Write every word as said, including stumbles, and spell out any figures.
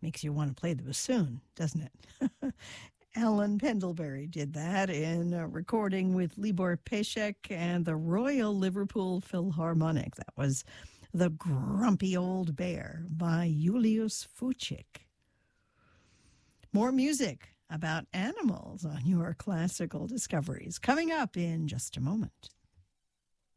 Makes you want to play the bassoon, doesn't it? Alan Pendlebury did that in a recording with Libor Peshek and the Royal Liverpool Philharmonic. That was The Grumpy Old Bear by Julius Fuchik. More music about animals on your classical discoveries coming up in just a moment.